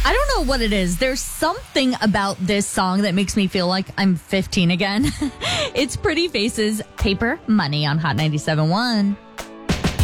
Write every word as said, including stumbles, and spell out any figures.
I don't know what it is. There's something about this song that makes me feel like I'm fifteen again. It's Pretty Faces, Paper Money on Hot ninety-seven point one.